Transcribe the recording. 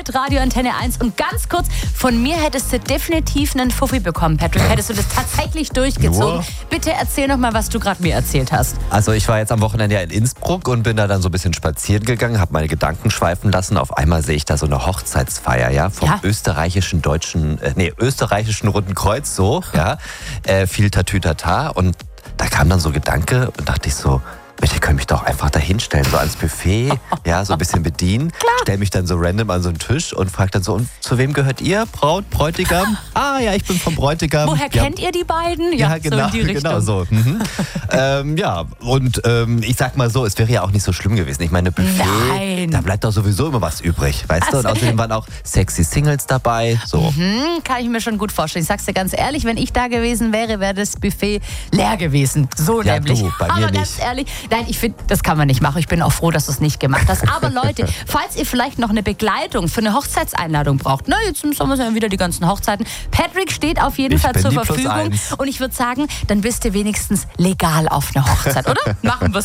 Radio Antenne 1. Und ganz kurz, von mir hättest du definitiv einen Fuffi bekommen, Patrick. Hättest du das tatsächlich durchgezogen? Nur? Bitte erzähl noch mal, was du gerade mir erzählt hast. Also ich war jetzt am Wochenende ja in Innsbruck und bin da dann so ein bisschen spazieren gegangen, habe meine Gedanken schweifen lassen. Auf einmal sehe ich da so eine Hochzeitsfeier, ja, vom österreichischen Roten Kreuz, so, ja, viel Tatütata. Und da kam dann so Gedanke und dachte ich so, ich könnte mich doch einfach da hinstellen, so ans Buffet, ja, so ein bisschen bedienen. Klar. Stell mich dann so random an so einen Tisch und frag dann so, und zu wem gehört ihr? Braut, Bräutigam? Ah ja, ich bin vom Bräutigam. Woher kennt ihr die beiden? Ja, genau, so in die Richtung. genau so. Ich sag mal so, es wäre ja auch nicht so schlimm gewesen. Ich meine, Buffet, Nein. da bleibt doch sowieso immer was übrig, weißt du? Und außerdem waren auch sexy Singles dabei, so. Kann ich mir schon gut vorstellen. Ich sag's dir ganz ehrlich, wenn ich da gewesen wäre, wäre das Buffet leer gewesen. So Ja, nämlich. du, bei mir Aber ganz nicht. ehrlich, nein, ich finde, das kann man nicht machen. Ich bin auch froh, dass du es nicht gemacht hast. Aber Leute, falls ihr vielleicht noch eine Begleitung für eine Hochzeitseinladung braucht, jetzt im Sommer sind ja wieder die ganzen Hochzeiten. Patrick steht auf jeden Ich Fall bin zur die Verfügung. +1. Und ich würde sagen, dann bist du wenigstens legal auf einer Hochzeit, oder? Machen wir's